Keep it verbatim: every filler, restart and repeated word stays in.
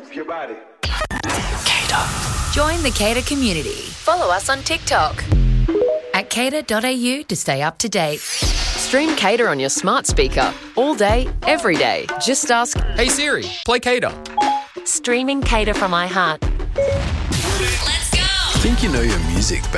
move your body. Cater. Join the Cater community. Follow us on TikTok at cater dot a u to stay up to date. Stream Cater on your smart speaker all day, every day. Just ask, Hey Siri, play Cater. Streaming Cater from iHeart. Think you know your music